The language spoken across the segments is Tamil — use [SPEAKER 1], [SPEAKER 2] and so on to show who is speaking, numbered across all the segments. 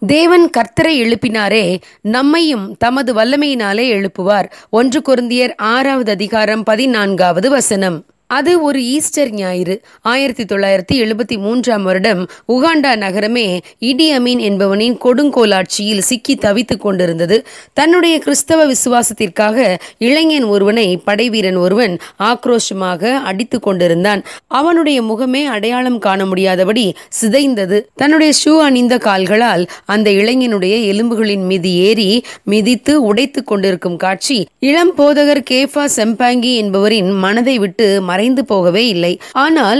[SPEAKER 1] தேவன் கர்த்தரை எழுப்பினாரே, நம்மையும் தமது வல்லமையினாலே எழுப்புவார். 1 கொரிந்தியர் 6:14 அது ஒரு ஈஸ்டர் ஞாயிறு. 1973 உகாண்டா நகரமே இடி அமீன் என்பவனின் கொடுங்கோலாட்சியில் சிக்கி தவித்துக் கொண்டிருந்தது. தன்னுடைய கிறிஸ்தவ விசுவாசத்திற்காக இளைஞன் ஒருவனை படைவீரன் ஒருவன் ஆக்ரோஷமாக அடித்து கொண்டிருந்தான். அவனுடைய முகமே அடையாளம் காண முடியாதபடி சிதைந்தது. தன்னுடைய ஷூ அணிந்த கால்களால் அந்த இளைஞனுடைய எலும்புகளின் மீது ஏறி மிதித்து உடைத்து கொண்டிருக்கும் காட்சி இளம் போதகர் கேஃபா செம்பாங்கி என்பவரின் மனதை விட்டு மறைந்து போகவே இல்லை. ஆனால்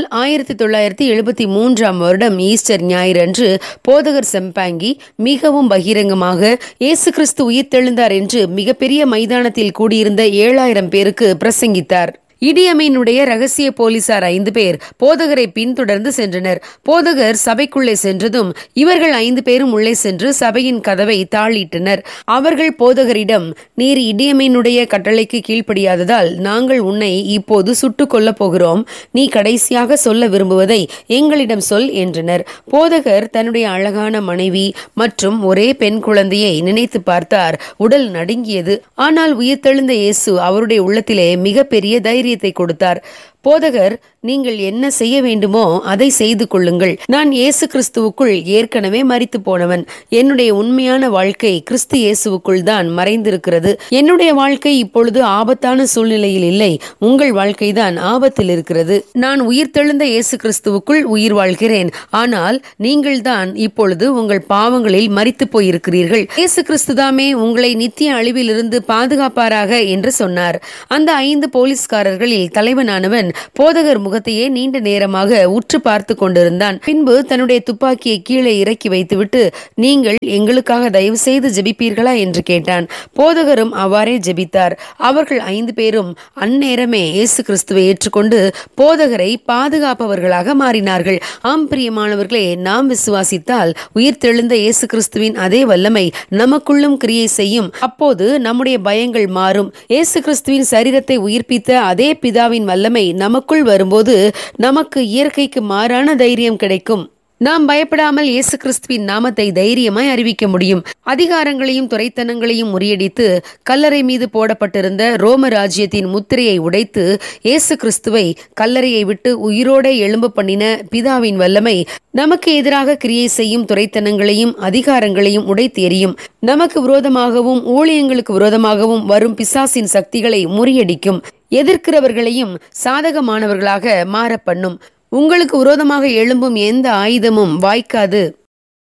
[SPEAKER 1] 1973 ஈஸ்டர் ஞாயிறு அன்று போதகர் செம்பாங்கி மிகவும் பகிரங்கமாக இயேசு கிறிஸ்து உயிர்த்தெழுந்தார் என்று மிகப்பெரிய மைதானத்தில் கூடியிருந்த 7000 பேருக்கு பிரசங்கித்தார். இடியமீனுடைய ரகசிய போலீசார் 5 பேர் போதகரை பின்தொடர்ந்து சென்றனர். போதகர் சபைக்குள்ளே சென்றதும் இவர்கள் 5 பேரும் உள்ளே சென்று சபையின் கதவை தாளிட்டனர். அவர்கள் போதகரிடம், நீர் இடியமீனுடைய கட்டளைக்கு கீழ்ப்படியாததால் நாங்கள் உன்னை இப்போது சுட்டுக் கொல்லப் போகிறோம். நீ கடைசியாக சொல்ல விரும்புவதை எங்களிடம் சொல் என்றனர். போதகர் தன்னுடைய அழகான மனைவி மற்றும் ஒரே பெண் குழந்தையை நினைத்து பார்த்தார். உடல் நடுங்கியது. ஆனால் உயிர்த்தெழுந்த இயேசு அவருடைய உள்ளத்திலே மிகப்பெரிய தைரியம் கொடுத்தார். போதகர், நீங்கள் என்ன செய்ய வேண்டுமோ அதை செய்து கொள்ளுங்கள். நான் இயேசு கிறிஸ்துவுக்குள் ஏற்கனவே மரித்து போனவன். என்னுடைய உண்மையான வாழ்க்கை கிறிஸ்து இயேசுவுக்குள் தான் மறைந்திருக்கிறது. என்னுடைய வாழ்க்கை இப்பொழுது ஆபத்தான சூழ்நிலையில் இல்லை. உங்கள் வாழ்க்கைதான் ஆபத்தில் இருக்கிறது. நான் உயிர்த்தெழுந்த இயேசு கிறிஸ்துவுக்குள் உயிர் வாழ்கிறேன். ஆனால் நீங்கள் தான் இப்பொழுது உங்கள் பாவங்களில் மரித்து போயிருக்கிறீர்கள். இயேசு கிறிஸ்துதாமே உங்களை நித்திய அழிவிலிருந்து பாதுகாப்பாராக என்று சொன்னார். அந்த 5 போலீஸ்காரர்களில் தலைவனானவன் போதகர் முகத்தையே நீண்ட நேரமாக உற்று பார்த்து கொண்டிருந்தான். பின்பு தன்னுடைய துப்பாக்கியை கீழே இறக்கி வைத்துவிட்டு, நீங்கள் எங்களுக்காக தயவு செய்து ஜெபிப்பீர்களா என்று கேட்டான். போதகரும் அவ்வாறே ஜெபித்தார். அவர்கள் 5 பேரும் அந்நேரமே இயேசு கிறிஸ்துவை ஏற்றுக்கொண்டு போதகரை பாதுகாப்பவர்களாக மாறினார்கள். ஆம் பிரியமானவர்களே, நாம் விசுவாசித்தால் உயிர்த்தெழுந்த இயேசு கிறிஸ்துவின் அதே வல்லமை நமக்குள்ளும் கிரியை செய்யும். அப்போது நம்முடைய பயங்கள் மாறும். இயேசு கிறிஸ்துவின் சரீரத்தை உயிர்ப்பித்த அதே பிதாவின் வல்லமை நமக்குள் வரும்போது நமக்கு இயற்கைக்கு மாறான தைரியம் கிடைக்கும். நாம் பயப்படாமல் இயேசு கிறிஸ்துவின் நாமத்தை தைரியமாய் அறிவிக்க முடியும். அதிகாரங்களையும் துரைத்தனங்களையும் முறியடித்து கல்லறை மீது போடப்பட்டிருந்த ரோம ராஜ்யத்தின் முத்திரையை உடைத்து இயேசு கிறிஸ்துவை கல்லறையை விட்டு உயிரோட எழும்ப பண்ணின பிதாவின் வல்லமை நமக்கு எதிராக கிரியை செய்யும் துரைத்தனங்களையும் அதிகாரங்களையும் உடைத்து எறியும். நமக்கு விரோதமாகவும் ஊழியங்களுக்கு விரோதமாகவும் வரும் பிசாசின் சக்திகளை முறியடிக்கும். எதிர்க்கிறவர்களையும் சாதகமானவர்களாக மாற பண்ணும். உங்களுக்கு விரோதமாக எழும்பும் எந்த ஆயுதமும் வாய்க்காது.